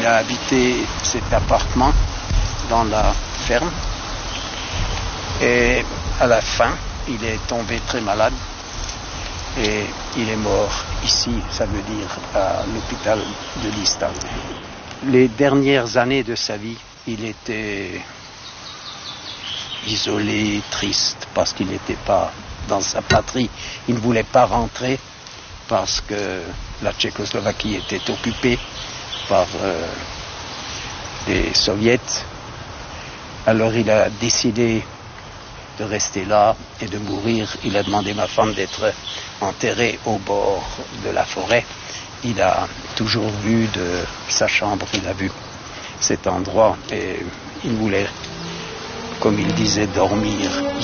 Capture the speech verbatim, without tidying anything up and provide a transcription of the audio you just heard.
Il a habité cet appartement dans la ferme. Et à la fin, il est tombé très malade. Et il est mort ici, ça veut dire à l'hôpital de Liestal. Les dernières années de sa vie, il était isolé, triste, parce qu'il n'était pas dans sa patrie. Il ne voulait pas rentrer parce que la Tchécoslovaquie était occupée par euh, les soviets. Alors il a décidé de rester là et de mourir. Il a demandé à ma femme d'être enterré au bord de la forêt. Il a toujours vu de sa chambre, il a vu cet endroit et il voulait, comme il disait, dormir